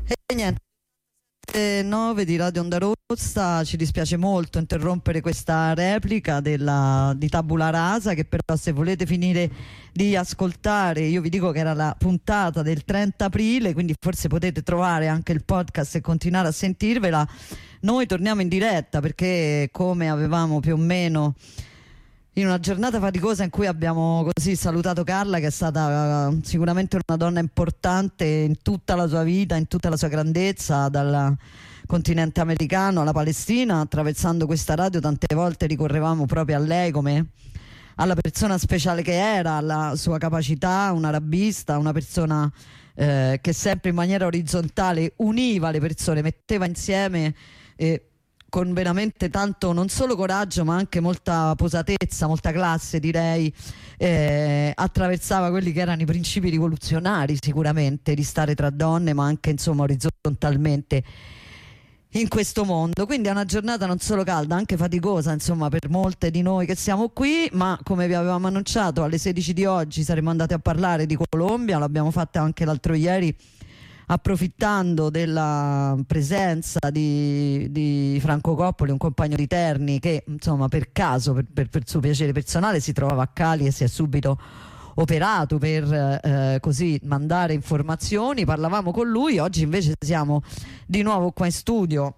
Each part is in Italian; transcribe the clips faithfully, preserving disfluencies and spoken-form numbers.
E niente, nove di Radio Onda Rossa, ci dispiace molto interrompere questa replica della, di Tabula Rasa, che però se volete finire di ascoltare, io vi dico che era la puntata del trenta aprile, quindi forse potete trovare anche il podcast e continuare a sentirvela. Noi torniamo in diretta perché, come avevamo più o meno in una giornata faticosa in cui abbiamo così salutato Carla, che è stata uh, sicuramente una donna importante in tutta la sua vita, in tutta la sua grandezza, dal continente americano alla Palestina, attraversando questa radio tante volte ricorrevamo proprio a lei come alla persona speciale che era, alla sua capacità, un arabista, una persona eh, che sempre in maniera orizzontale univa le persone, metteva insieme eh, con veramente tanto non solo coraggio ma anche molta posatezza, molta classe, direi, eh, attraversava quelli che erano i principi rivoluzionari sicuramente di stare tra donne, ma anche insomma orizzontalmente in questo mondo. Quindi è una giornata non solo calda, anche faticosa insomma per molte di noi che siamo qui, ma come vi avevamo annunciato alle sedici di oggi saremmo andati a parlare di Colombia, l'abbiamo fatta anche l'altro ieri approfittando della presenza di, di Franco Coppoli, un compagno di Terni che insomma per caso, per, per, per suo piacere personale, si trovava a Cali e si è subito operato per eh, così mandare informazioni. Parlavamo con lui, oggi invece siamo di nuovo qua in studio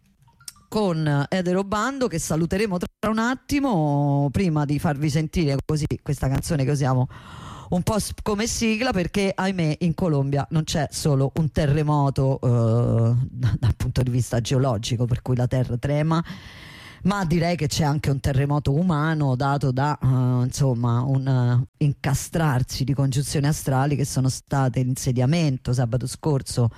con Edero Bando, che saluteremo tra un attimo, prima di farvi sentire così questa canzone che usiamo un po' come sigla, perché ahimè in Colombia non c'è solo un terremoto eh, dal punto di vista geologico, per cui la terra trema, ma direi che c'è anche un terremoto umano dato da uh, insomma un uh, incastrarsi di congiunzioni astrali che sono state l'insediamento sabato scorso.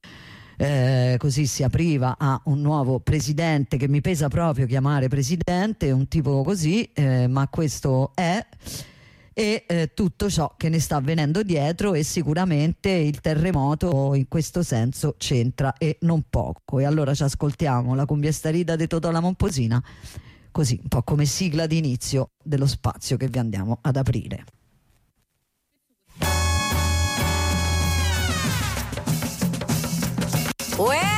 Eh, così si apriva a un nuovo presidente, che mi pesa proprio chiamare presidente, un tipo così, eh, ma questo è, e eh, tutto ciò che ne sta avvenendo dietro, e sicuramente il terremoto in questo senso c'entra e non poco. E allora ci ascoltiamo la Cumbiestarida di Totò La Momposina, così un po' come sigla di inizio dello spazio che vi andiamo ad aprire. Uè!